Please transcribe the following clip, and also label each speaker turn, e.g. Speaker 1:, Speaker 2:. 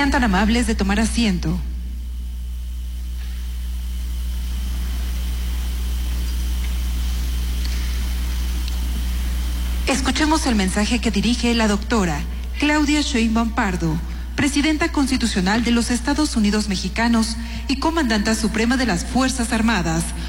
Speaker 1: Sean tan amables de tomar asiento. Escuchemos el mensaje que dirige la doctora Claudia Sheinbaum Pardo, Presidenta Constitucional de los Estados Unidos Mexicanos y Comandanta Suprema de las Fuerzas Armadas,